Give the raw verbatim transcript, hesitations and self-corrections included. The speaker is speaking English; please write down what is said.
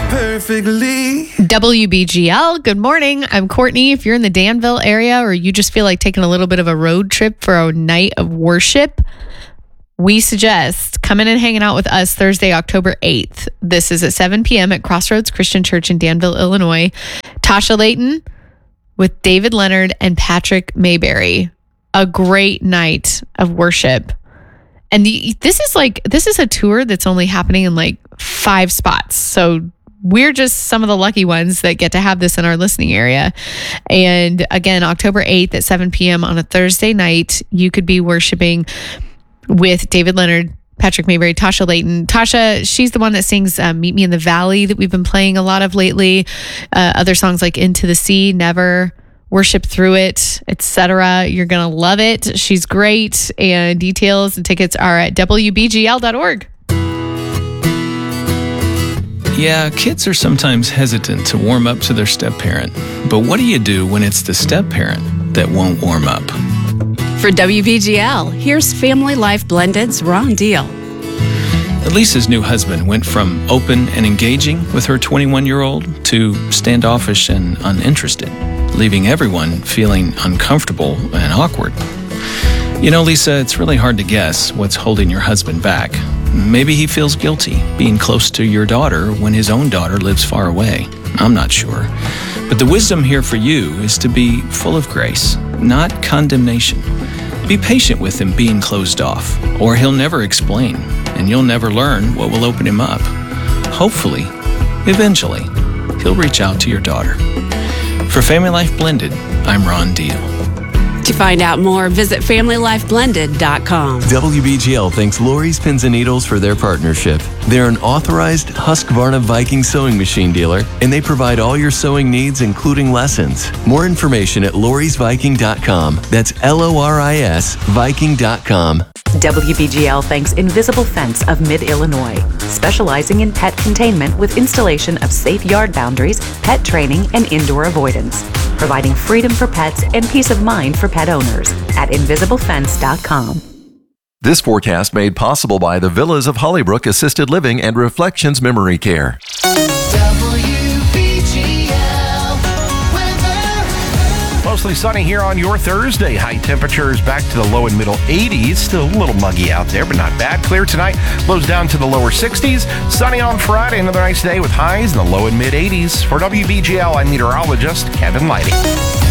perfectly. W B G L, good morning. I'm Courtney. If you're in the Danville area or you just feel like taking a little bit of a road trip for a night of worship, we suggest coming and hanging out with us Thursday, October eighth. This is at seven p.m. at Crossroads Christian Church in Danville, Illinois. Tasha Layton with David Leonard and Patrick Mayberry. A great night of worship. And the, this is like, this is a tour that's only happening in like five spots. So we're just some of the lucky ones that get to have this in our listening area. And again, October eighth at seven p.m. on a Thursday night, you could be worshiping with David Leonard, Patrick Mayberry, Tasha Layton. Tasha, she's the one that sings uh, Meet Me in the Valley that we've been playing a lot of lately. Uh, other songs like Into the Sea, Never, Worship Through It, et cetera. You're going to love it. She's great. And details and tickets are at W B G L dot org. Yeah, kids are sometimes hesitant to warm up to their step-parent. But what do you do when it's the step-parent that won't warm up? For W B G L, here's Family Life Blended's Ron Deal. Lisa's new husband went from open and engaging with her twenty-one-year-old to standoffish and uninterested, leaving everyone feeling uncomfortable and awkward. You know, Lisa, it's really hard to guess what's holding your husband back. Maybe he feels guilty being close to your daughter when his own daughter lives far away. I'm not sure. But the wisdom here for you is to be full of grace, not condemnation. Be patient with him being closed off, or he'll never explain, and you'll never learn what will open him up. Hopefully, eventually, he'll reach out to your daughter. For Family Life Blended, I'm Ron Deal. To find out more, visit family life blended dot com. W B G L thanks Lori's Pins and Needles for their partnership. They're an authorized Husqvarna Viking sewing machine dealer, and they provide all your sewing needs, including lessons. More information at loris viking dot com. That's L O R I S Viking dot com. W B G L thanks Invisible Fence of Mid-Illinois, specializing in pet containment with installation of safe yard boundaries, pet training, and indoor avoidance, providing freedom for pets and peace of mind for pet owners at invisible fence dot com. This forecast made possible by the Villas of Hollybrook Assisted Living and Reflections Memory Care. Mostly sunny here on your Thursday. High temperatures back to the low and middle eighties. Still a little muggy out there, but not bad. Clear tonight. Lows down to the lower sixties. Sunny on Friday. Another nice day with highs in the low and mid eighties. For W B G L, I'm meteorologist Kevin Lighting.